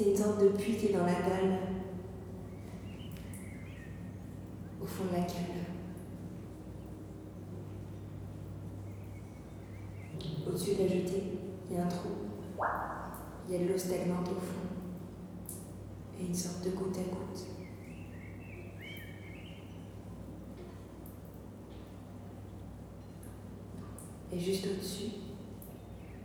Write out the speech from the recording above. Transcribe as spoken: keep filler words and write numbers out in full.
C'est une sorte de puits qui est dans la dalle, au fond de la cale. Au-dessus de la jetée, il y a un trou. Il y a de l'eau stagnante au fond. Et une sorte de goutte à goutte. Et juste au-dessus,